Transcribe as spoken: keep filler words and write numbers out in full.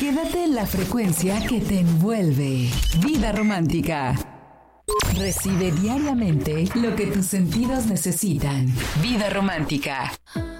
Quédate en la frecuencia que te envuelve. Vida Romántica. Recibe diariamente lo que tus sentidos necesitan. Vida Romántica.